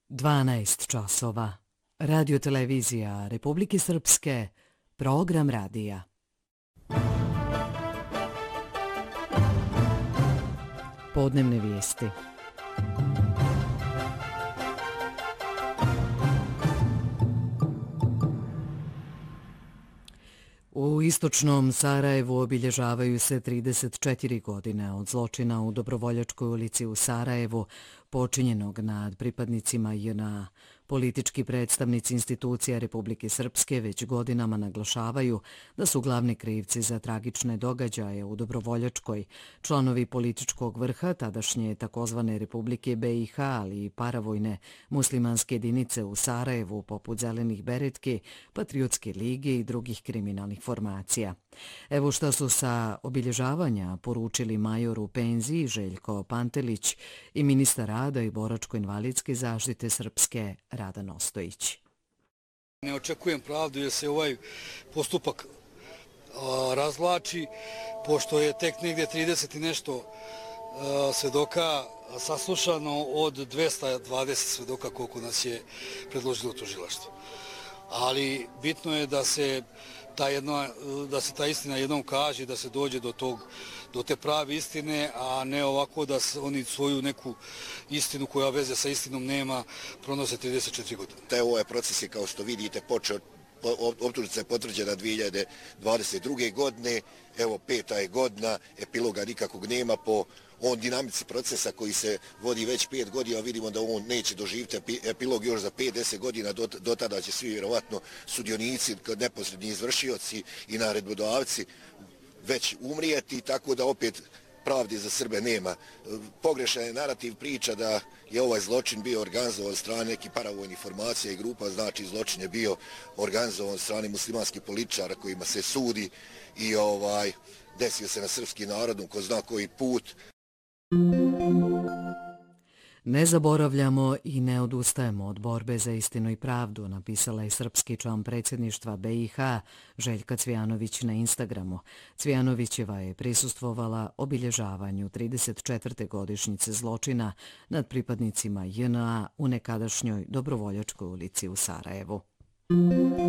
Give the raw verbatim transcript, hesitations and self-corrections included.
dvanaest časova. Radio televizija Republike Srpske, program radija. Podnevne vijesti. U istočnom Sarajevu obilježavaju se trideset četiri godine od zločina u Dobrovoljačkoj ulici u Sarajevu, počinjenog nad pripadnicima J N A. Politički predstavnici institucija Republike Srpske već godinama naglašavaju da su glavni krivci za tragične događaje u Dobrovoljačkoj članovi političkog vrha tadašnje takozvane Republike B i H, ali i paravojne muslimanske jedinice u Sarajevu poput Zelenih beretke, Patriotske lige i drugih kriminalnih formacija. Evo šta su sa obilježavanja poručili major u penziji Željko Pantelić i ministar rada i boračko-invalidske zaštite Srpske Radan Ostojić. Ne očekujem pravdu jer se ovaj postupak a, razvlači, pošto je tek negdje trideset i nešto a, svedoka saslušano od dvesta dvadeset svedoka koliko nas je predložilo tužilaštvo. Ali bitno je da se ta, jedna, da se ta istina jednom kaže, da se dođe do tog do te prave istine, a ne ovako da oni svoju neku istinu koja veze sa istinom nema pronose trideset četiri godine. Taj ovaj proces je, kao što vidite, počeo, optužnica je potvrđena dvije hiljade dvadeset druge. godine, evo peta je godina, epiloga nikakvog nema po on dinamici procesa koji se vodi već pet godina, vidimo da on neće doživjeti epilog još za pet do deset godina, do, do tada će svi vjerovatno sudionici, neposredni izvršioci i naredbodavci već umrijeti, tako da opet pravde za Srbe nema. Pogrešan je narativ priča da je ovaj zločin bio organizovan od strane nekih paravojnih formacija i grupa, znači zločin je bio organizovan od strane muslimanskih političara kojima se sudi i ovaj desio se na srpski narodu ko zna koji put. Ne zaboravljamo i ne odustajemo od borbe za istinu i pravdu, napisala je srpski član predsjedništva B i H Željka Cvijanović na Instagramu. Cvijanovićeva je prisustvovala obilježavanju trideset četvrte godišnjice zločina nad pripadnicima J N A u nekadašnjoj Dobrovoljačkoj ulici u Sarajevu.